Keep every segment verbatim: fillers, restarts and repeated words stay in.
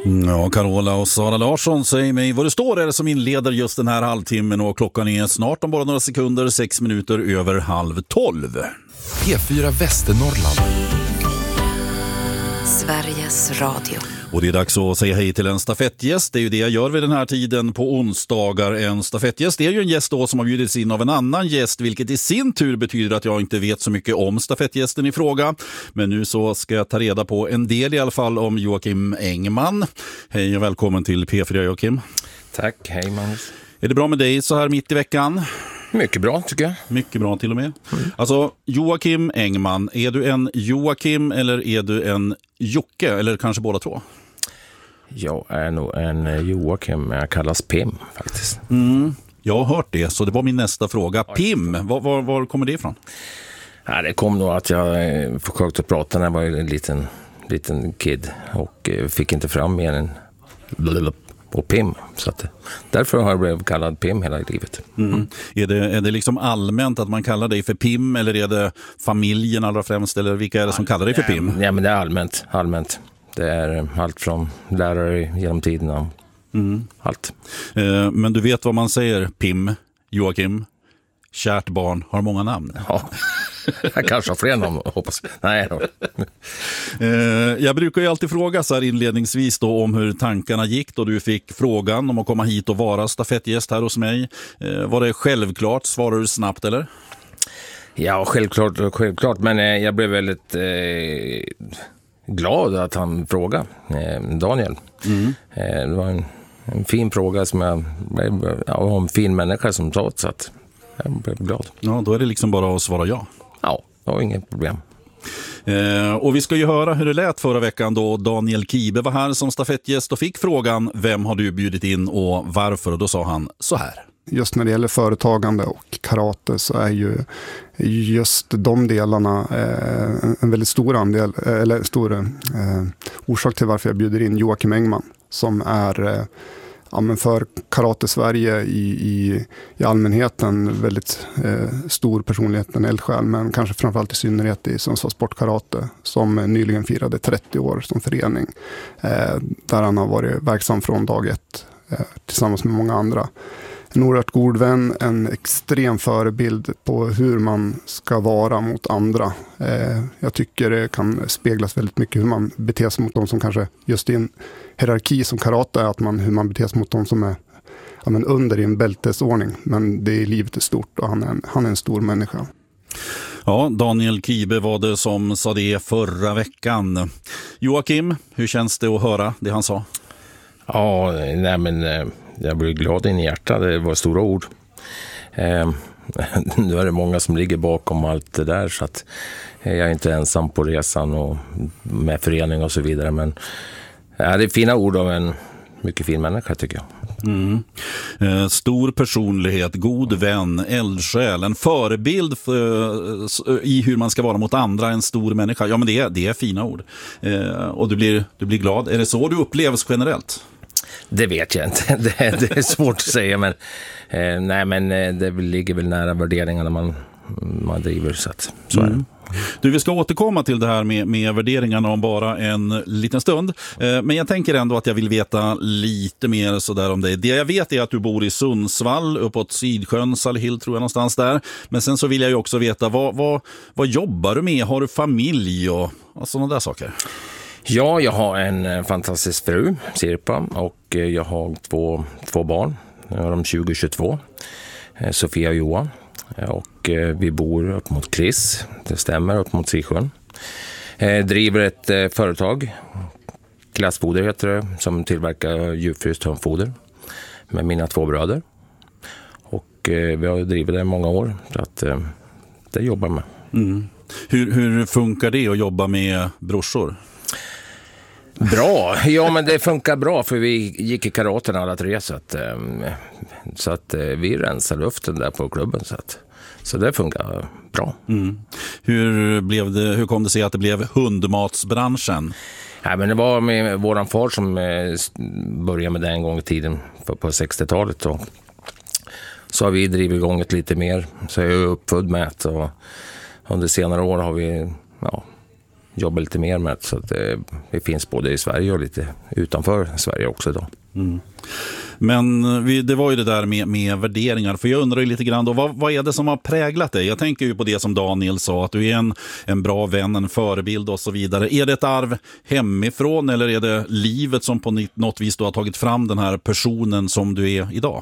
Ja, Carola och Sara Larsson, säg mig vad det står är det som inleder just den här halvtimmen, och klockan är snart om bara några sekunder, sex minuter över halv tolv. P fyra Västernorrland. Sveriges Radio. Och det är dags att säga hej till en stafettgäst. Det är ju det jag gör vid den här tiden på onsdagar. En stafettgäst är ju en gäst då som har bjudits in av en annan gäst, vilket i sin tur betyder att jag inte vet så mycket om stafettgästen i fråga. Men nu så ska jag ta reda på en del i alla fall om Joakim Engman. Hej och välkommen till P fyra, Joakim. Tack, hej Magnus. Är det bra med dig så här mitt i veckan? Mycket bra tycker jag. Mycket bra till och med. Mm. Alltså, Joakim Engman, är du en Joakim eller är du en Jocke, eller kanske båda två? Jag är nog en Joakim, men jag kallas Pim faktiskt. Mm. Jag har hört det, så det var min nästa fråga. Pim, var, var, var kommer det ifrån? Ja, det kom nog att jag försökte prata när jag var en liten, liten kid och fick inte fram mer än och Pim. Så att därför har jag blivit kallad Pim hela livet. Mm. Mm. Är det, är det liksom allmänt att man kallar dig för Pim, eller är det familjen allra främst, eller vilka är det som kallar dig för Pim? Ja, men det är allmänt, allmänt. Det är allt från lärare genom tiderna. Mm. Allt. Eh, men du vet vad man säger, Pim, Joakim, kärt barn har många namn. Ja, jag kanske har fler namn, hoppas. Nej då. eh, jag brukar ju alltid fråga så här inledningsvis då om hur tankarna gick då du fick frågan om att komma hit och vara stafettgäst här hos mig. Eh, var det självklart? Svarade du snabbt eller? Ja, självklart, självklart. Men eh, jag blev väldigt eh, glad att han frågade, eh, Daniel. Mm. Eh, det var en, en fin fråga som jag, ja, en fin människa som sa, så att jag blev glad. Ja, då är det liksom bara att svara ja. Ja, det var inget problem. Eh, och vi ska ju höra hur det lät förra veckan då Daniel Kibe var här som stafettgäst och fick frågan, vem har du bjudit in och varför? Och då sa han så här. Just när det gäller företagande och karate så är ju just de delarna eh, en väldigt stor andel, eller stor eh, orsak till varför jag bjuder in Joakim Engman, som är eh, ja, men för karate Sverige i, i, i allmänheten väldigt eh, stor personlighet, en eldsjäl, men kanske framförallt i synnerhet i Sundsvall Sportkarate, som nyligen firade trettio år som förening, eh, där han har varit verksam från dag ett eh, tillsammans med många andra. En oerhört god vän, en extrem förebild på hur man ska vara mot andra. Eh, jag tycker det kan speglas väldigt mycket hur man beter sig mot de som kanske just i en hierarki som karate är, att man, hur man beter sig mot de som är ja, men under i en bältesordning. Men det är livet är stort och han är en, han är en stor människa. Ja, Daniel Kibe var det som sa det förra veckan. Joakim, hur känns det att höra det han sa? Ja, nej men jag blir glad in i hjärtat. Det var stora ord. Eh, nu är det många som ligger bakom allt det där, så att jag är inte ensam på resan och med förening och så vidare. Men ja, det är fina ord av en mycket fin människa tycker jag. Mm. Eh, stor personlighet, god vän, eldsjäl, en förebild för, i hur man ska vara mot andra, en stor människa. Ja, men det är, det är fina ord. Eh, och du blir, du blir glad. Är det så du upplevs generellt? Det vet jag inte. Det, det är svårt att säga, men eh, nej, men det ligger väl nära värderingarna man, man driver, så att så är det. Mm. Du, vi ska återkomma till det här med, med värderingarna om bara en liten stund. Eh, men jag tänker ändå att jag vill veta lite mer så där om dig. Det jag vet är att du bor i Sundsvall, uppåt Sidsjön, Salhill tror jag någonstans där. Men sen så vill jag ju också veta, vad, vad, vad jobbar du med? Har du familj och, och sådana där saker? Ja, jag har en fantastisk fru, Sirpa, och jag har två, två barn. Jag har de tjugo och tjugotvå, Sofia och Johan. Och vi bor upp mot Kris, det stämmer, upp mot Sidsjön. Driver ett företag, Glassfoder heter det, som tillverkar djurfryst hundfoder med mina två bröder. Och vi har drivit det i många år, så att det jobbar med. Mm. Hur, hur funkar det att jobba med brorsor? Bra, ja men det funkar bra, för vi gick i karaten alla tre, så att, så att vi rensade luften där på klubben, så att så det funkar bra. Mm. Hur blev det, hur kom det sig att det blev hundmatsbranschen? Ja, men det var med våran far som började med det en gång i tiden på sextiotalet, och så har vi drivit igång ett lite mer, så jag är uppfödd med det, och under senare år har vi ja, jobba lite mer med det, så att det, det finns både i Sverige och lite utanför Sverige också idag. Mm. Men vi, det var ju det där med, med värderingar, för jag undrar ju lite grann då, vad, vad är det som har präglat dig? Jag tänker ju på det som Daniel sa, att du är en, en bra vän, en förebild och så vidare. Är det ett arv hemifrån eller är det livet som på något vis då har tagit fram den här personen som du är idag?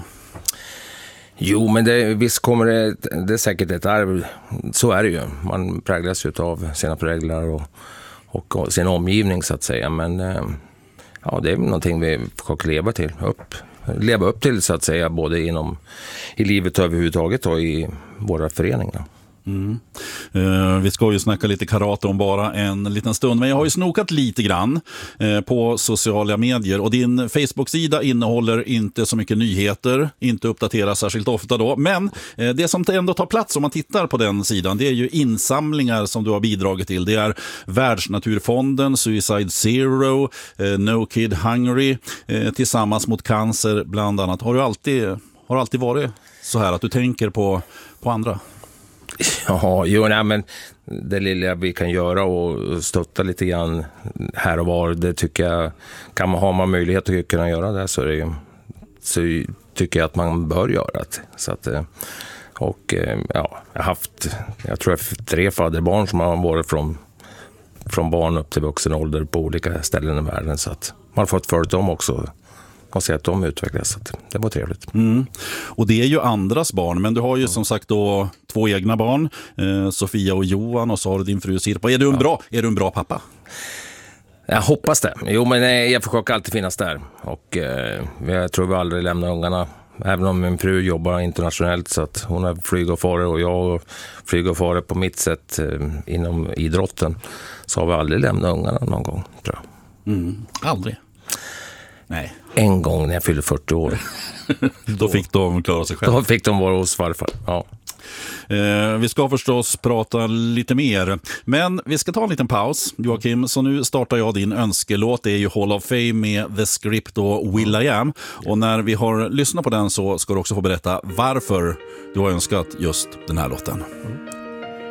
Jo, men det, visst kommer det, det är säkert ett arv, så är det ju. Man präglas ju av sina föräldrar och, och sin omgivning så att säga, men ja, det är någonting vi försöker leva till, upp, leva upp till så att säga, både inom i livet överhuvudtaget och i våra föreningar. Mm. Uh, vi ska ju snacka lite karate om bara en liten stund, men jag har ju snokat lite grann uh, på sociala medier, och din Facebook-sida innehåller inte så mycket nyheter, inte uppdateras särskilt ofta då, men uh, det som ändå tar plats om man tittar på den sidan, det är ju insamlingar som du har bidragit till. Det är Världsnaturfonden, Suicide Zero, uh, No Kid Hungry, uh, Tillsammans mot cancer bland annat. Har du alltid, har alltid varit så här att du tänker på, på andra? Ja, jo, nej, men det lilla vi kan göra och stötta lite grann här och var, det tycker jag, kan man, har man möjlighet att kunna göra det, så, är det, så tycker jag att man bör göra det. Så att, och ja, jag har haft, jag tror jag tre fadderbarn som har varit från, från barn upp till vuxen ålder på olika ställen i världen, så att man har fått följt dem också och se att de utvecklas, så att det var trevligt. Mm. Och det är ju andras barn, men du har ju som sagt då två egna barn, eh, Sofia och Johan, och så har du din fru Sirpa. Är du en, ja. bra, är du en bra pappa? Jag hoppas det. Jo, men nej, jag försöker alltid finnas där, och eh, jag tror vi aldrig lämnar ungarna. Även om min fru jobbar internationellt, så att hon har flyg och fara och jag flyger och fara på mitt sätt eh, inom idrotten, så har vi aldrig lämnat ungarna någon gång, tror jag. Mm. Aldrig? Nej. En gång när jag fyllde fyrtio år. Då fick de klara sig själv. Då fick de vara hos farfar, ja. Eh, vi ska förstås prata lite mer, men vi ska ta en liten paus, Joakim, så nu startar jag din önskelåt. Det är ju Hall of Fame med The Script och Will I Am, och när vi har lyssnat på den så ska du också få berätta varför du har önskat just den här låten.